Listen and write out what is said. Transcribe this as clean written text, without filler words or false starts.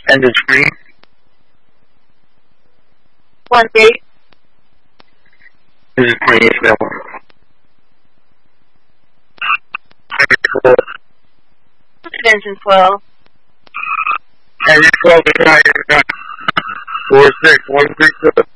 And the screen? 28. This is green film. 12. Extension 12. And 12 is 46136.